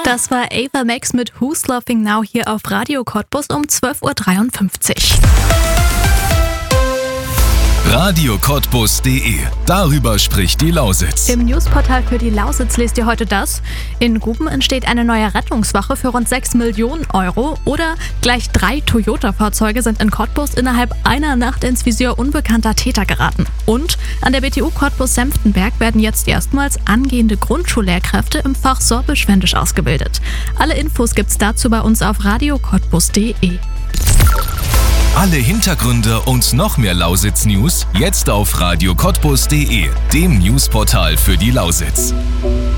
Das war Ava Max mit Who's Laughing Now hier auf Radio Cottbus um 12.53 Uhr. radiocottbus.de. Darüber spricht die Lausitz. Im Newsportal für die Lausitz lest ihr heute das: In Guben entsteht eine neue Rettungswache für rund 6 Millionen Euro. Oder gleich 3 Toyota-Fahrzeuge sind in Cottbus innerhalb einer Nacht ins Visier unbekannter Täter geraten. Und an der BTU Cottbus-Senftenberg werden jetzt erstmals angehende Grundschullehrkräfte im Fach Sorbisch-Wendisch ausgebildet. Alle Infos gibt's dazu bei uns auf radiocottbus.de. Alle Hintergründe und noch mehr Lausitz-News jetzt auf radiocottbus.de, dem Newsportal für die Lausitz.